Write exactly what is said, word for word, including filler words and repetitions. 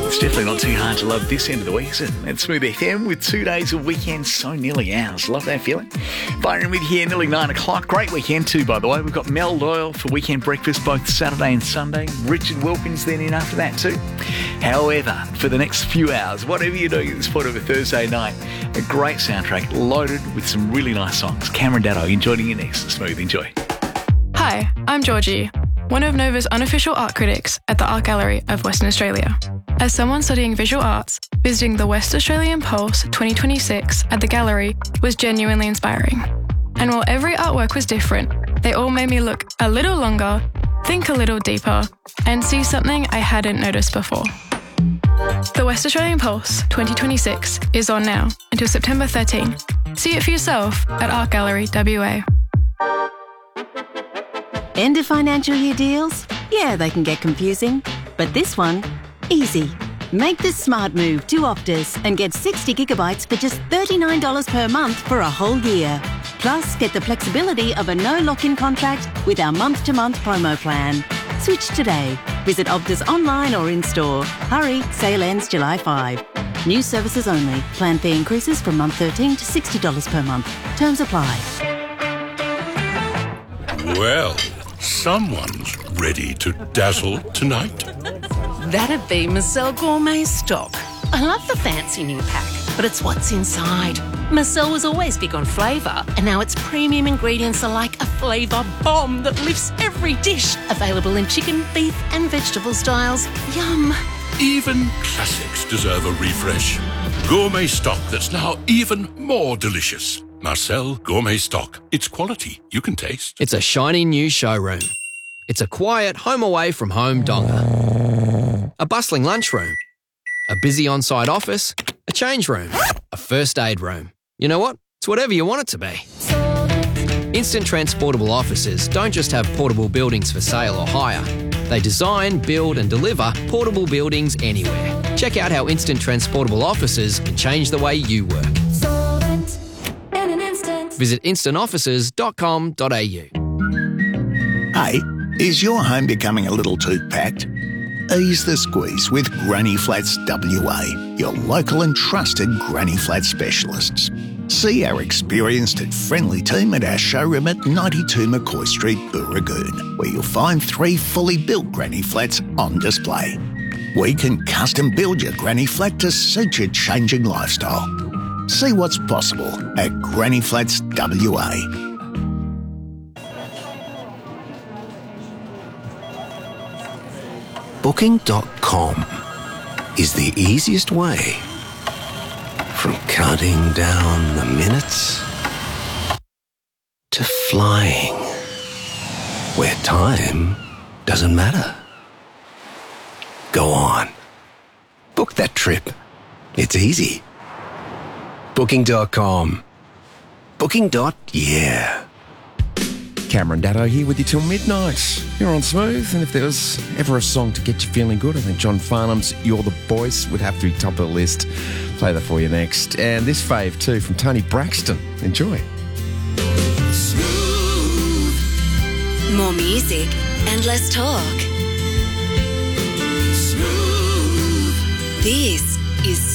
It's definitely not too hard to love this end of the week, is it? It's Smooth F M with two days of weekend so nearly ours. Love that feeling. Byron with you here, nearly nine o'clock. Great weekend too, by the way. We've got Mel Doyle for weekend breakfast both Saturday and Sunday. Richard Wilkins then in after that too. However, for the next few hours, whatever you're doing at this point of a Thursday night, a great soundtrack loaded with some really nice songs. Cameron Datto, joining you next. Smooth, enjoy. Hi, I'm Georgie, one of Nova's unofficial art critics at the Art Gallery of Western Australia. As someone studying visual arts, visiting the West Australian Pulse twenty twenty-six at the gallery was genuinely inspiring. And while every artwork was different, they all made me look a little longer, think a little deeper, and see something I hadn't noticed before. The West Australian Pulse twenty twenty-six is on now until September thirteenth. See it for yourself at Art Gallery W A. End of financial year deals? Yeah, they can get confusing. But this one, easy. Make the smart move to Optus and get sixty gigabytes for just thirty-nine dollars per month for a whole year. Plus, get the flexibility of a no lock-in contract with our month-to-month promo plan. Switch today. Visit Optus online or in-store. Hurry, sale ends July fifth. New services only. Plan fee increases from month thirteen to sixty dollars per month. Terms apply. Well, someone's ready to dazzle tonight. That'd be Marcel Gourmet Stock. I love the fancy new pack, but it's what's inside. Marcel was always big on flavour, and now its premium ingredients are like a flavour bomb that lifts every dish. Available in chicken, beef and vegetable styles. Yum. Even classics deserve a refresh. Gourmet Stock that's now even more delicious. Marcel Gourmet Stock. It's quality you can taste. It's a shiny new showroom. It's a quiet home away from home donga. A bustling lunchroom. A busy on-site office. A change room. A first aid room. You know what? It's whatever you want it to be. Instant Transportable Offices don't just have portable buildings for sale or hire. They design, build and deliver portable buildings anywhere. Check out how Instant Transportable Offices can change the way you work. Visit instant offices dot com dot a u. Hey, is your home becoming a little too packed? Ease the squeeze with Granny Flats W A, your local and trusted Granny Flat specialists. See our experienced and friendly team at our showroom at ninety-two McCoy Street, Booragoon, where you'll find three fully built Granny Flats on display. We can custom build your Granny Flat to suit your changing lifestyle. See what's possible at Granny Flats W A. Booking dot com is the easiest way from counting down the minutes to flying where time doesn't matter. Go on. Book that trip. It's easy. Booking dot com. Booking. Yeah. Cameron Datto here with you till midnight. You're on Smooth, and if there was ever a song to get you feeling good, I think John Farnham's You're the Voice would have to be top of the list. Play that for you next. And this fave too from Tony Braxton. Enjoy. Smooth. More music and less talk. Smooth. This is